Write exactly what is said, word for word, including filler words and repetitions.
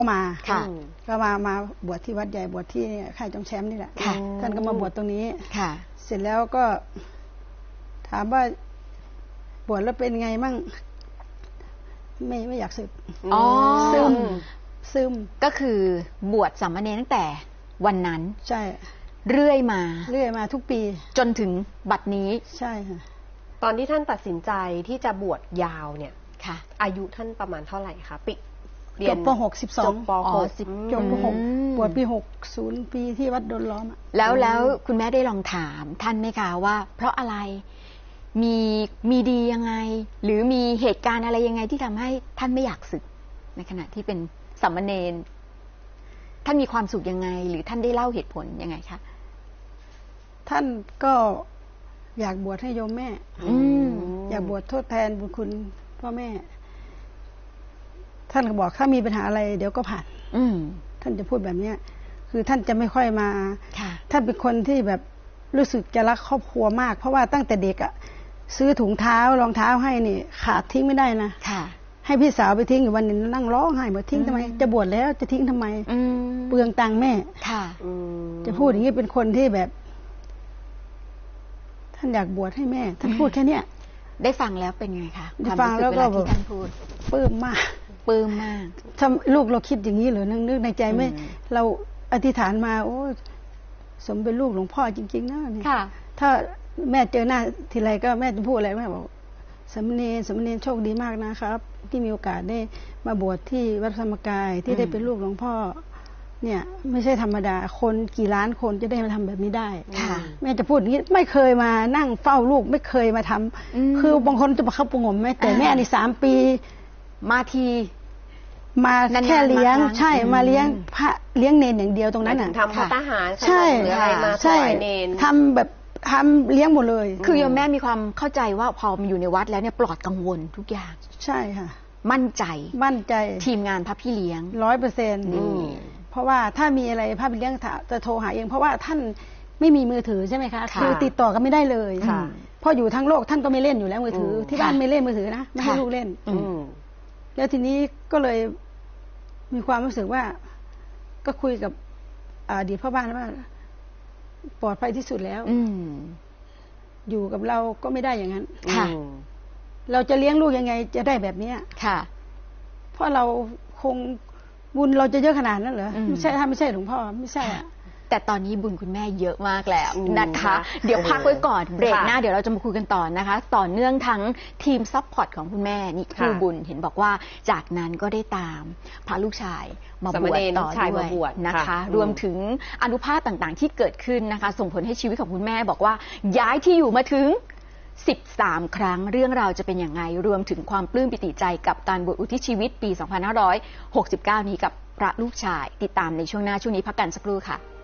มาค่ะก็มามาบวชที่วัดใหญ่บวชที่ค่ายจอมแชมป์นี่แหละท่านก็มาบวชตรงนี้ค่ะเสร็จแล้วก็ถามว่าบวชแล้วเป็นไงมั่งไม่ไม่อยากสึกอ๋อซึมซึมก็คือบวชสามเณรตั้งแต่วันนั้นใช่เรื่อยมาเรื่อยมาทุกปีจนถึงบัดนี้ใช่ค่ะตอนที่ท่านตัดสินใจที่จะบวชยาวเนี่ยค่ะอายุท่านประมาณเท่าไหร่คะปีจบป.หก สิบสองจบป.หกจบป.หกบวชปีหกสิบปีที่วัดดนล้อมแล้วแล้วคุณแม่ได้ลองถามท่านไหมคะว่าเพราะอะไรมีมีดียังไงหรือมีเหตุการณ์อะไรยังไงที่ทำให้ท่านไม่อยากสึกในขณะที่เป็นสามเณรท่านมีความสุขยังไงหรือท่านได้เล่าเหตุผลยังไงคะท่านก็อยากบวชให้โยมแม่อยากบวชทดแทนบุญคุณพ่อแม่ท่านก็บอกถ้ามีปัญหาอะไรเดี๋ยวก็ผ่านท่านจะพูดแบบนี้คือท่านจะไม่ค่อยมาท่านเป็นคนที่แบบรู้สึกจะรักครอบครัวมากเพราะว่าตั้งแต่เด็กอ่ะซื้อถุงเท้ารองเท้าให้นี่ขาดทิ้งไม่ได้นะให้พี่สาวไปทิ้งอยู่วันนึงนั่งร้องไห้บอกทิ้งทำไมจะบวชแล้วจะทิ้งทำไมเปลืองตังค์แม่จะพูดอย่างนี้เป็นคนที่แบบท่านอยากบวชให้แม่ท่านพูดแค่เนี้ยได้ฟังแล้วเป็นไงคะได้ฟังแล้วก็แบบท่านพูดปลื้มมากปลื้มมากถ้าลูกเราคิดอย่างนี้เหรอนึกในใจไม่เราอธิษฐานมาโอ้สมเป็นลูกหลวงพ่อจริงๆนะเนี่ยถ้าแม่เจอหน้าทีไรก็แม่จะพูดอะไรแม่บอกสามเณรสามเณรโชคดีมากนะครับที่มีโอกาสได้มาบวชที่วัดธรรมกายที่ได้เป็นลูกหลวงพ่อเนี่ยไม่ใช่ธรรมดาคนกี่ล้านคนจะได้มาทำแบบนี้ได้แม่จะพูดอย่างนี้ไม่เคยมานั่งเฝ้าลูกไม่เคยมาทำคือบางคนจะประคับประงมแม่แต่แม่ในสามปีมาทีมาแค่เลี้ยงใช่มาเลี้ยงพระเลี้ยงเนนอย่างเดียวตรงนั้นน่ะทำพระทหารใช่ใช่ทำแบบทำเลี้ยงหมดเลยคือโยมแม่มีความเข้าใจว่าพอมาอยู่ในวัดแล้วเนี่ยปลอดกังวลทุกอย่างใช่ค่ะมั่นใจมั่นใจทีมงานพระพี่เลี้ยงร้อยเปอร์เซ็นต์เพราะว่าถ้ามีอะไรพระพี่เลี้ยงจะโทรหาเองเพราะว่าท่านไม่มีมือถือใช่ไหมคะคือติดต่อกันไม่ได้เลยพออยู่ทั้งโลกท่านก็ไม่เล่นอยู่แล้วมือถือที่บ้านไม่เล่นมือถือนะไม่ให้ลูกเล่นแล้วทีนี้ก็เลยมีความรู้สึกว่าก็คุยกับอดีตพ่อบ้านว่าปลอดภัยที่สุดแล้วอยู่กับเราก็ไม่ได้อย่างนั้นเราจะเลี้ยงลูกยังไงจะได้แบบนี้ค่ะเพราะเราคงบุญเราจะเยอะขนาดนั้นเหรอไม่ใช่ถ้าไม่ใช่หลวงพ่อไม่ใช่แต่ตอนนี้บุญคุณแม่เยอะมากแล้วนะคะเดี๋ยวพักไว้ก่อนเบรกหน้าเดี๋ยวเราจะมาคุยกันต่อนะคะต่อเนื่องทั้งทีมซัพพอร์ตของคุณแม่นี่ครูบุญเห็นบอกว่าจากนั้นก็ได้ตามพาลูกชายมาบวชต่อด้วยนะคะรวมถึงอนุภาพต่างๆที่เกิดขึ้นนะคะส่งผลให้ชีวิตของคุณแม่บอกว่าย้ายที่อยู่มาถึงสิบสามครั้งเรื่องราวจะเป็นอย่างไรรวมถึงความปลื้มปิติใจกับการบวชอุทิศชีวิตปีสองพันห้าร้อยหกสิบเก้านี้กับพระลูกชายติดตามในช่วงหน้าช่วงนี้พักกันสักครู่ค่ะ